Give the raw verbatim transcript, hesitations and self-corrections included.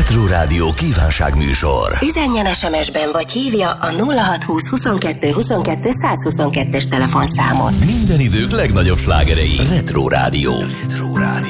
Retro Rádió kívánságműsor. Üzenjen es em es-ben vagy hívja a nulla hat húsz huszonkettő huszonkettő száz huszonkettes telefonszámot. Minden idők legnagyobb slágerei. Retro Rádió. Retro Rádió.